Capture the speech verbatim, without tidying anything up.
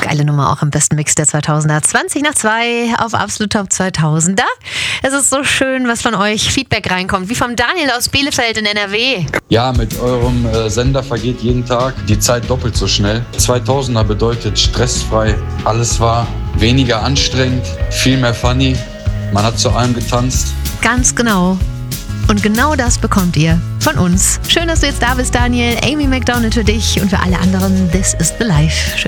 Geile Nummer auch im besten Mix der zweitausender. zwanzig nach zwei auf Absolut Top zweitausender. Es ist so schön, was von euch Feedback reinkommt, wie vom Daniel aus Bielefeld in N R W. Ja, mit eurem äh, Sender vergeht jeden Tag die Zeit doppelt so schnell. zweitausender bedeutet stressfrei. Alles war weniger anstrengend, viel mehr funny. Man hat zu allem getanzt. Ganz genau. Und genau das bekommt ihr von uns. Schön, dass du jetzt da bist, Daniel. Amy McDonald für dich und für alle anderen. This is the Life. Schön.